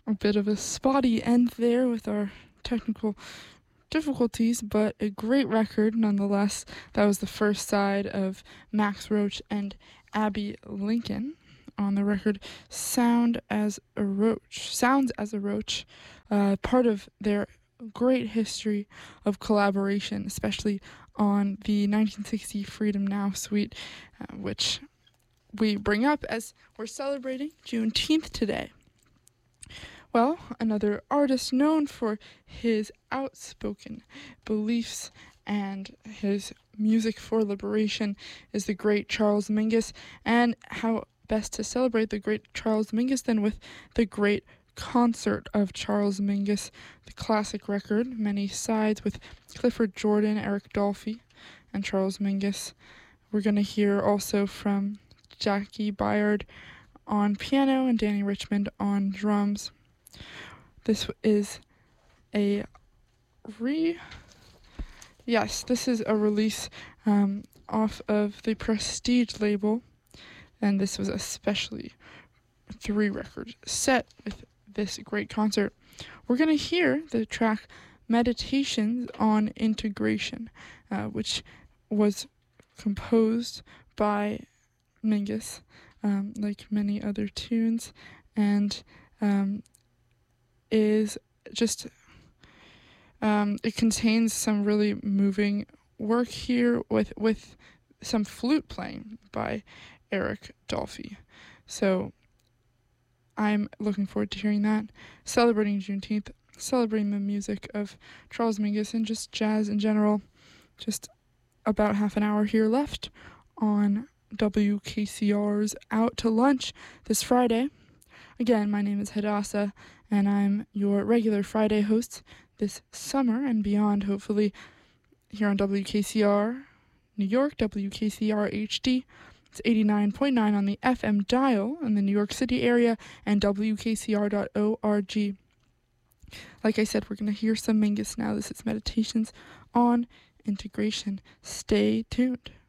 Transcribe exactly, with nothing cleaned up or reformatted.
A bit of a spotty end there with our technical difficulties, but a great record nonetheless. That was the first side of Max Roach and Abbey Lincoln on the record Sound as a Roach. Sounds as a Roach, uh, part of their great history of collaboration, especially on the nineteen sixty Freedom Now suite, uh, which we bring up as we're celebrating Juneteenth today. Well, another artist known for his outspoken beliefs and his music for liberation is the great Charles Mingus. And how best to celebrate the great Charles Mingus than with the great concert of Charles Mingus, the classic record, Many Sides, with Clifford Jordan, Eric Dolphy, and Charles Mingus. We're going to hear also from Jackie Byard on piano and Danny Richmond on drums. This is a re... Yes, this is a release um, off of the Prestige label, and this was especially a three-record set with this great concert. We're going to hear the track Meditations on Integration, uh, which was composed by Mingus, um, like many other tunes, and um, is just, um, it contains some really moving work here with, with some flute playing by Eric Dolphy. So I'm looking forward to hearing that, celebrating Juneteenth, celebrating the music of Charles Mingus and just jazz in general. Just about half an hour here left on W K C R's Out to Lunch this Friday. Again, my name is Hadassah, and I'm your regular Friday host this summer and beyond, hopefully, here on W K C R New York, W K C R H D. It's eighty-nine point nine on the F M dial in the New York City area and W K C R dot org. Like I said, we're going to hear some Mingus now. This is Meditations on Integration. Stay tuned.